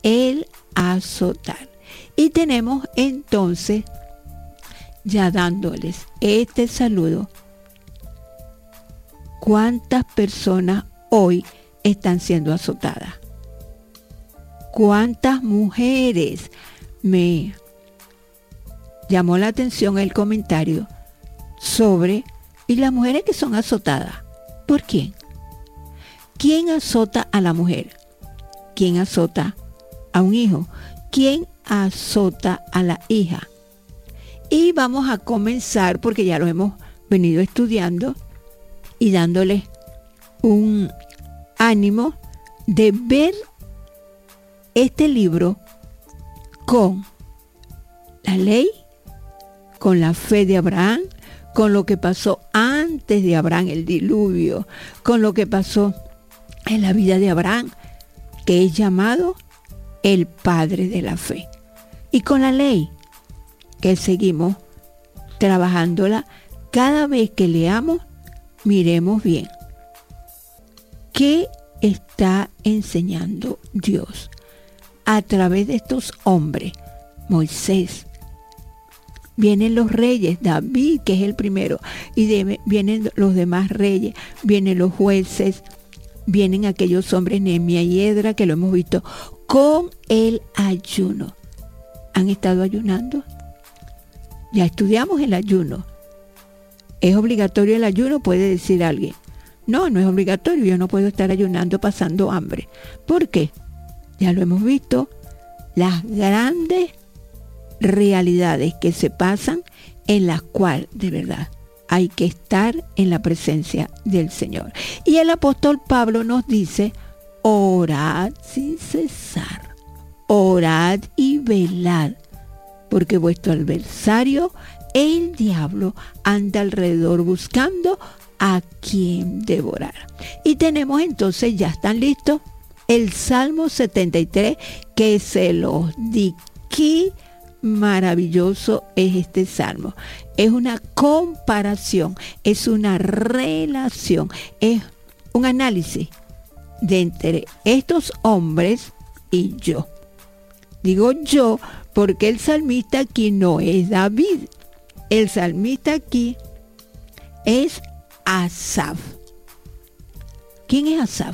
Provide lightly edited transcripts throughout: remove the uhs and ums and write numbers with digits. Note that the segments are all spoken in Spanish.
el azotar. Y tenemos entonces, ya dándoles este saludo, ¿cuántas personas hoy están siendo azotadas? ¿Cuántas mujeres? Me llamó la atención el comentario sobre, ¿y las mujeres que son azotadas? ¿Por quién? ¿Quién azota a la mujer? ¿Quién azota a un hijo? ¿Quién azota a la hija? Y vamos a comenzar, porque ya lo hemos venido estudiando y dándole un ánimo de ver este libro con la ley, con la fe de Abraham, con lo que pasó antes de Abraham, el diluvio, con lo que pasó en la vida de Abraham, que es llamado el padre de la fe, y con la ley, que seguimos trabajándola. Cada vez que leamos, miremos bien qué está enseñando Dios a través de estos hombres. Moisés, vienen los reyes, David, que es el primero, y vienen los demás reyes, vienen los jueces, vienen aquellos hombres, Nehemías y Esdras, que lo hemos visto, con el ayuno. ¿Han estado ayunando? Ya estudiamos el ayuno. ¿Es obligatorio el ayuno? Puede decir alguien. No, no es obligatorio. Yo no puedo estar ayunando pasando hambre. ¿Por qué? Ya lo hemos visto. Las grandes realidades que se pasan, en las cuales de verdad hay que estar en la presencia del Señor. Y el apóstol Pablo nos dice: orad sin cesar, orad y velad, porque vuestro adversario, el diablo, anda alrededor buscando a quien devorar. Y tenemos entonces, ya están listos, el Salmo 73, que se los di. Qué maravilloso es este salmo. Es una comparación, es una relación, es un análisis de entre estos hombres y yo. Digo yo porque el salmista aquí no es David. El salmista aquí es Asaf. ¿Quién es Asaf?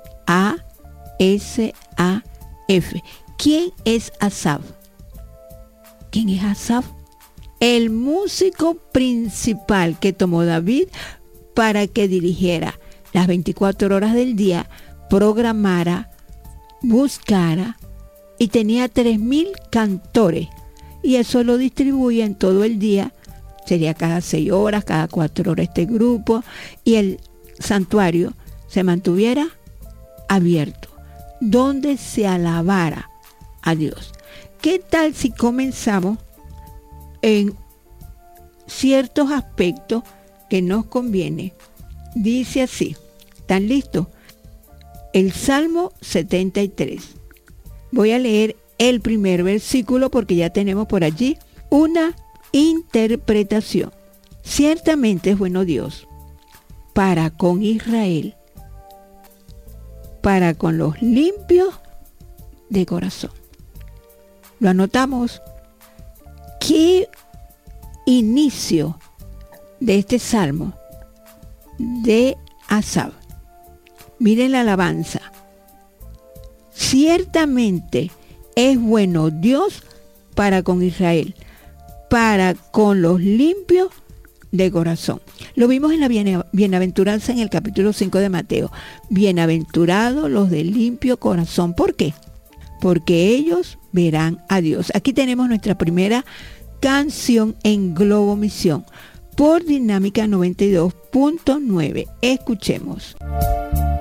A-S-A-F. ¿Quién es Asaf? ¿Quién es Asaf? El músico principal que tomó David para que dirigiera las 24 horas del día, programara, buscara, y tenía 3,000 cantores, y eso lo distribuye en todo el día. Sería cada 6 horas, cada 4 horas este grupo, y el santuario se mantuviera abierto, donde se alabara a Dios. ¿Qué tal si comenzamos en ciertos aspectos que nos conviene? Dice así, ¿están listos? El Salmo 73. Voy a leer el primer versículo porque ya tenemos por allí una interpretación. Ciertamente es bueno Dios para con Israel, para con los limpios de corazón. Lo anotamos. ¿Qué inicio de este salmo de Asaf? Miren la alabanza. Ciertamente es bueno Dios para con Israel, para con los limpios de corazón. Lo vimos en la bienaventuranza en el capítulo 5 de Mateo. Bienaventurados los de limpio corazón. ¿Por qué? Porque ellos verán a Dios. Aquí tenemos nuestra primera canción en Globo Misión por Dinámica 92.9. Escuchemos.